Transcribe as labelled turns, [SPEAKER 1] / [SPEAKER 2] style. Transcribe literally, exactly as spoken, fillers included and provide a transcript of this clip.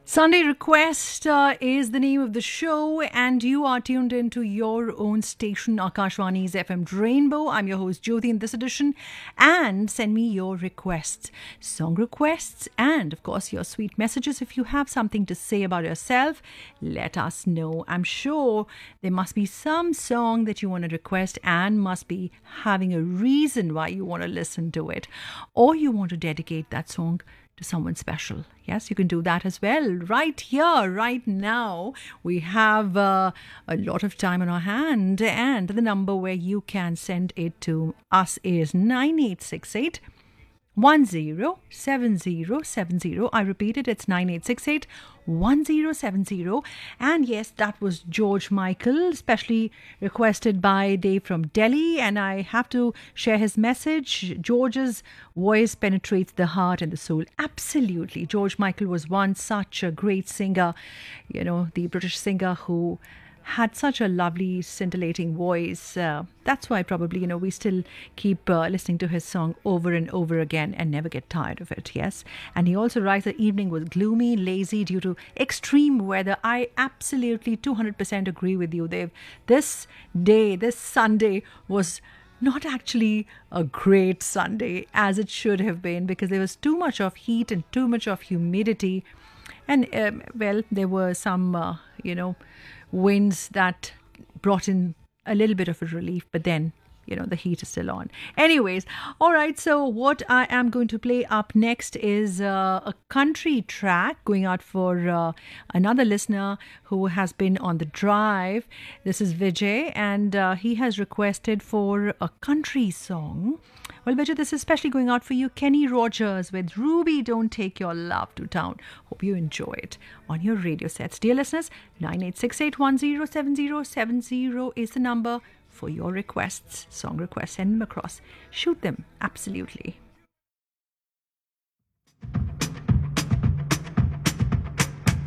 [SPEAKER 1] Sunday Request uh, is the name of the show, and you are tuned into your own station, Akashvani's F M Rainbow. I'm your host, Jyoti, in this edition. And send me your requests, song requests, and of course, your sweet messages. If you have something to say about yourself, let us know. I'm sure there must be some song that you want to request and must be having a reason why you want to listen to it, or you want to dedicate that song to someone special. Yes, you can do that as well. Right here, right now, we have uh, a lot of time on our hand, and the number where you can send it to us is nine eight six eight, one zero seven zero seven zero. I repeat it, it's nine eight six eight, one zero seven zero. And yes, that was George Michael, especially requested by Dave from Delhi, and I have to share his message. George's voice penetrates the heart and the soul. Absolutely. George Michael was once such a great singer, you know, the British singer who had such a lovely, scintillating voice. Uh, that's why probably, you know, we still keep uh, listening to his song over and over again and never get tired of it, yes. And he also writes, the evening was gloomy, lazy due to extreme weather. I absolutely two hundred percent agree with you, Dave. This day, this Sunday was not actually a great Sunday as it should have been, because there was too much of heat and too much of humidity. And, um, well, there were some, uh, you know, winds that brought in a little bit of a relief, but then, you know, the heat is still on. Anyways, all right, so what I am going to play up next is uh, a country track going out for uh, another listener who has been on the drive. This is Vijay, and uh, he has requested for a country song. Well, Vijay, this is especially going out for you. Kenny Rogers with Ruby, Don't Take Your Love to Town. Hope you enjoy it on your radio sets. Dear listeners, nine eight six eight, one zero seven zero seven zero is the number for your requests, song requests. Send them across. Shoot them, absolutely.